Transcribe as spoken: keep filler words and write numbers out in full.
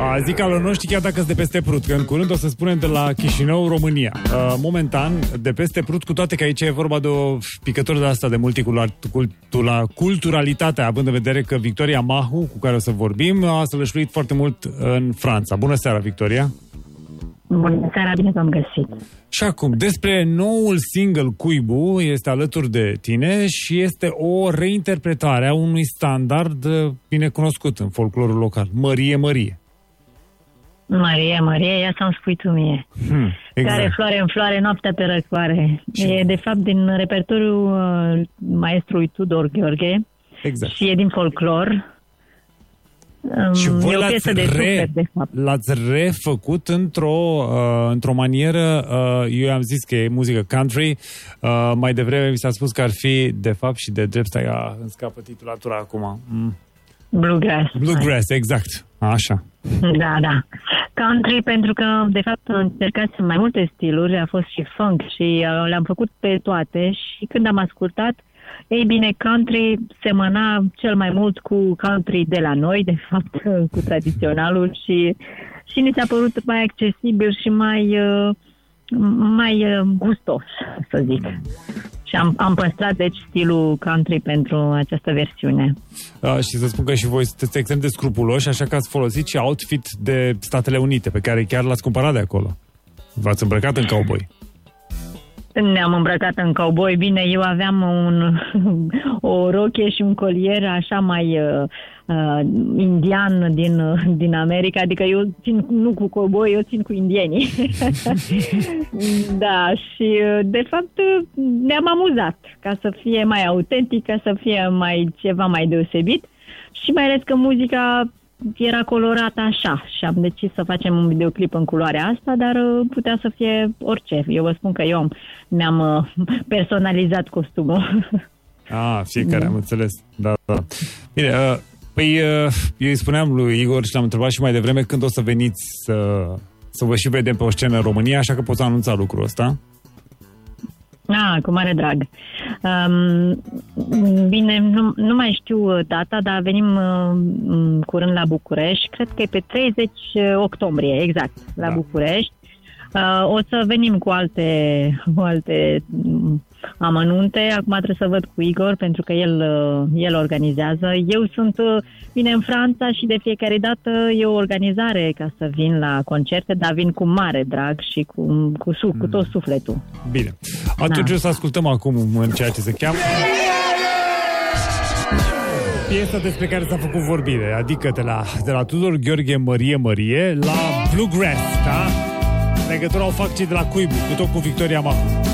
A, zic al noștri chiar dacă sunt de peste Prut, că în curând o să spunem de la Chișinău, România. Uh, momentan, de peste Prut, cu toate că aici e vorba de o picătură de asta de multiculturalitate, având în vedere că Victoria Mahu, cu care o să vorbim, a sălășluit foarte mult în Franța. Bună seara, Victoria! Bună seara, bine v-am găsit! Și acum, despre noul single Cuibu, este alături de tine și este o reinterpretare a unui standard bine cunoscut în folclorul local. Mărie, Mărie. Mărie, Mărie, ia să-mi spui tu mie. Hmm, exact. Care floare în floare, noaptea pe răcoare. Și... E de fapt din repertoriul uh, maestrului Tudor Gheorghe. Exact. Și e din folclor. Um, și voi e o l-ați, piesă de re, suflet, de fapt. l-ați refăcut într-o, uh, într-o manieră, uh, eu am zis că e muzică country, uh, mai devreme mi s-a spus că ar fi de fapt și de drept, stai, îmi scapă titulatura acum. Mm. Bluegrass. Bluegrass, exact. Așa. Da, da. Country, pentru că, de fapt, încercați mai multe stiluri, a fost și funk și uh, le-am făcut pe toate și când am ascultat, ei bine, country semăna cel mai mult cu country de la noi, de fapt, cu tradiționalul și, și ni s-a părut mai accesibil și mai, uh, mai uh, gustos, să zic. Și am, am păstrat, deci, stilul country pentru această versiune. Uh, și să spun că și voi sunteți extrem de scrupuloși, așa că ați folosit și outfit de Statele Unite, pe care chiar l-ați cumpărat de acolo. V-ați îmbrăcat în cowboy. Ne-am îmbrăcat în cowboy. Bine, eu aveam un, o rochie și un colier așa mai uh, uh, indian din, uh, din America, adică eu țin nu cu cowboy, eu țin cu indienii. Da, și uh, de fapt ne-am amuzat ca să fie mai autentic, ca să fie mai ceva mai deosebit și mai ales că muzica era colorată așa și am decis să facem un videoclip în culoarea asta, dar putea să fie orice. Eu vă spun că eu mi-am personalizat costumul. Ah, fiecare, da. Am înțeles. Da, da. Bine, uh, păi uh, eu îi spuneam lui Igor și l-am întrebat și mai devreme când o să veniți să, să vă și vedem pe o scenă în România, așa că pot să anunța lucrul ăsta. Ah, cu mare drag. Um, bine, nu, nu mai știu data, dar venim uh, curând la București. Cred că e pe treizeci octombrie, exact, la da. București. Uh, o să venim cu alte, cu alte amănunte. Acum trebuie să văd cu Igor, pentru că el, uh, el organizează. Eu sunt, uh, bine, în Franța și de fiecare dată e o organizare ca să vin la concerte, dar vin cu mare drag și cu, cu, su- cu tot sufletul. Bine. Atunci da. O să ascultăm acum în ceea ce se cheamă piesa despre care s-a făcut vorbire, adică de la, de la Tudor Gheorghe, Mărie, Mărie, la Bluegrass, da? Legătura o fac cei de la Cuibu, cu tot cu Victoria Mahu.